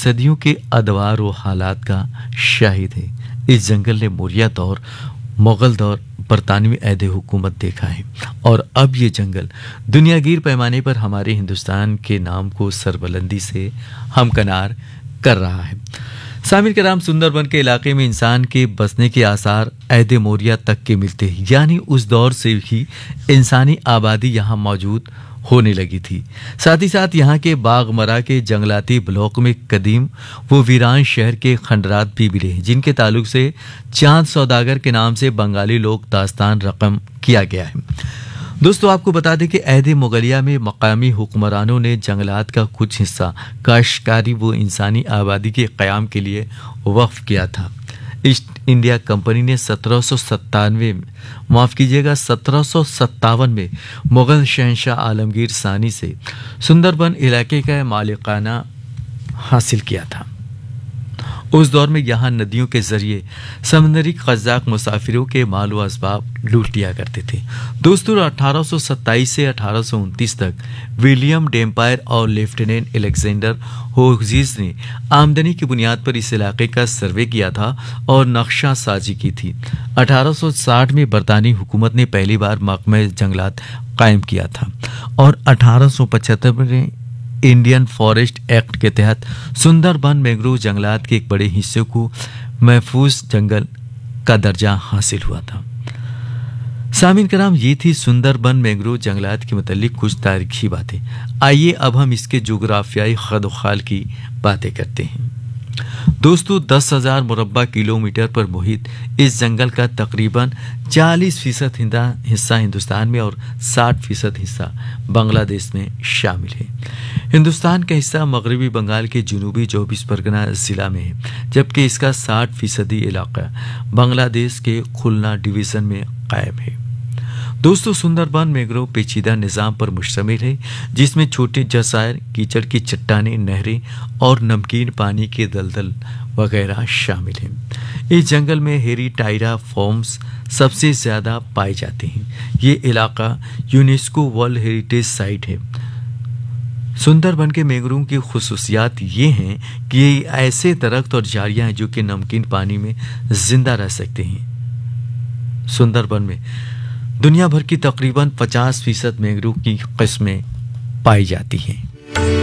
सदियों के अदवार व हालात का शाहिद है। इस जंगल ने मौर्य दौर, मुगल दौर, बरतानवी अहद हुकूमत देखा है और अब ये जंगल दुनियागीर पैमाने पर हमारे हिंदुस्तान के नाम को सरबुलंदी से हमकनार कर रहा है। सामिर कराम, सुंदरबन के इलाके में इंसान के बसने के आसार अहद मौर्य तक के मिलते हैं, यानी उस दौर से ही इंसानी आबादी यहाँ मौजूद होने लगी थी। साथ ही साथ यहाँ के बागमरा के जंगलाती ब्लॉक में कदीम वो वीरान शहर के खंडरात भी मिले हैं, जिनके ताल्लुक से चांद सौदागर के नाम से बंगाली लोक दास्तान रकम किया गया है। दोस्तों, आपको बता दें कि अहद मुगलिया में मकामी हुक्मरानों ने जंगलात का कुछ हिस्सा काश्तकारी व इंसानी आबादी के क़याम के लिए वक्फ किया था। ईस्ट इंडिया कंपनी ने 1757 में मुगल शहंशाह आलमगीर सानी से सुंदरबन इलाके का मालिकाना हासिल किया था। उस दौर में यहाँ नदियों के जरिए समंदरी कज़ाक मुसाफिरों के माल व असबाब लूट लिया करते थे। दोस्तों, 1827 से 1829 तक विलियम डेम्पायर और लेफ्टिनेंट अलेक्जेंडर होगजीज ने आमदनी की बुनियाद पर इस इलाके का सर्वे किया था और नक्शा साजी की थी। 1860 में बरतानी हुकूमत ने पहली बार महकमा जंगलात कायम किया था और 1875 में इंडियन फॉरेस्ट एक्ट के तहत सुंदरबन मैंग्रोव जंगलात के एक बड़े हिस्से को महफूज जंगल का दर्जा हासिल हुआ था। सामीन कराम, ये थी सुंदरबन मैंग्रोव जंगलात के मुतालिक कुछ तारीखी बातें। आइए अब हम इसके जोग्राफियाई खद-व-खाल की बातें करते हैं। दोस्तों, 10,000 मुरब्बा किलोमीटर पर मुहित इस जंगल का तकरीबन 40% हिस्सा हिंदुस्तान में और 60% हिस्सा बांग्लादेश में शामिल है। हिंदुस्तान का हिस्सा मगरबी बंगाल के जनूबी 24 परगना जिला में है, जबकि इसका 60% इलाका बांग्लादेश के खुलना डिवीजन में कायम है। दोस्तों, सुंदरबन मैंग्रोव पेचीदा निज़ाम पर मुश्तमिल है, जिसमें छोटे जसायर, कीचड़ की चट्टानें, नहरें और नमकीन पानी के दलदल वगैरह शामिल हैं। इस जंगल में हेरिटाइरा फॉर्म्स सबसे ज़्यादा पाए जाते हैं। ये इलाका यूनेस्को वर्ल्ड हेरिटेज साइट है। सुंदरबन के मैंग्रोव की खुसूसियात ये हैं कि ये ऐसे दरख्त और झाड़ियाँ हैं जो कि नमकीन पानी में जिंदा रह सकते हैं। सुंदरबन में दुनिया भर की तकरीबन 50% मैंग्रोव की किस्में पाई जाती हैं।